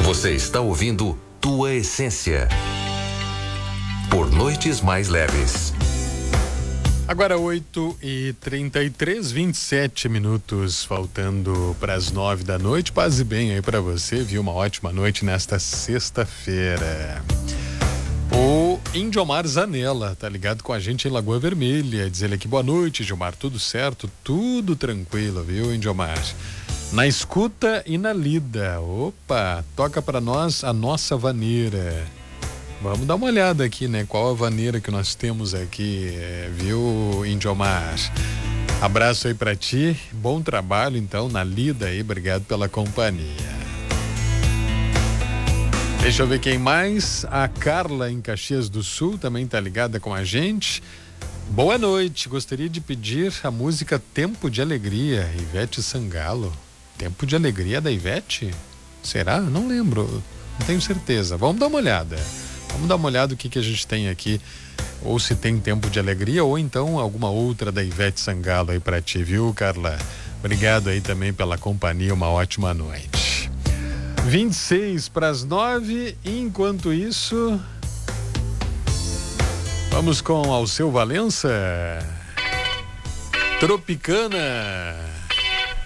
Você está ouvindo Tua Essência. Por Noites Mais Leves. Agora 8h33, 27 minutos, faltando para as 9 da noite. Passe bem aí para você, viu? Uma ótima noite nesta sexta-feira. O Indiomar Zanella tá ligado com a gente em Lagoa Vermelha. Diz ele aqui: boa noite, Gilmar. Tudo certo? Tudo tranquilo, viu, Indiomar? Na escuta e na lida. Opa, toca para nós a nossa vaneira. Vamos dar uma olhada aqui, né? Qual a vaneira que nós temos aqui, viu, Indiomar? Abraço aí pra ti, bom trabalho então na lida aí, obrigado pela companhia. Deixa eu ver quem mais. A Carla em Caxias do Sul também tá ligada com a gente. Boa noite, gostaria de pedir a música Tempo de Alegria, Ivete Sangalo. Tempo de Alegria da Ivete? Será? Não lembro, não tenho certeza. Vamos dar uma olhada. Vamos dar uma olhada o que a gente tem aqui, ou se tem Tempo de Alegria, ou então alguma outra da Ivete Sangalo aí pra ti, viu, Carla? Obrigado aí também pela companhia, uma ótima noite. 26 para as 9, enquanto isso, vamos com Alceu Valença, Tropicana.